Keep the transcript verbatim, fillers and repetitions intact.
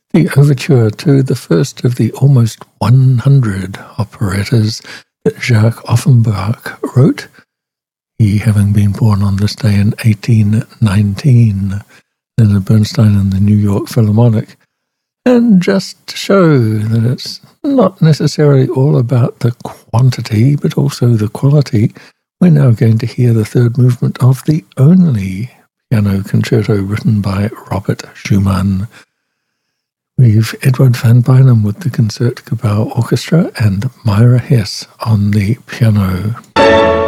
the overture to the first of the almost one hundred operettas that Jacques Offenbach wrote, he having been born on this day in eighteen nineteen, Leonard Bernstein in the New York Philharmonic. And just to show that it's not necessarily all about the quantity, but also the quality, we're now going to hear the third movement of the only piano concerto written by Robert Schumann. We've Edward van Beinum with the Concertgebouw Orchestra and Myra Hess on the piano.